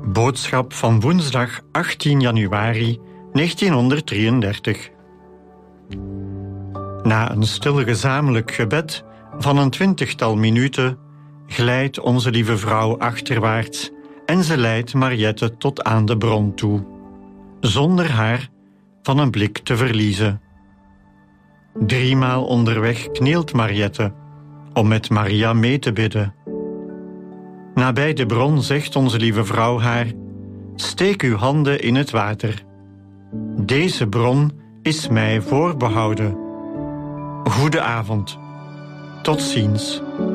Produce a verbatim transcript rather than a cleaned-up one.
Boodschap van woensdag achttien januari negentienhonderddrieëndertig. Na een stil gezamenlijk gebed van een twintigtal minuten glijdt onze lieve vrouw achterwaarts en ze leidt Mariette tot aan de bron toe, zonder haar van een blik te verliezen. Driemaal onderweg knielt Mariette om met Maria mee te bidden. Nabij de bron zegt onze lieve vrouw haar: steek uw handen in het water. Deze bron is mij voorbehouden. Goede avond. Tot ziens.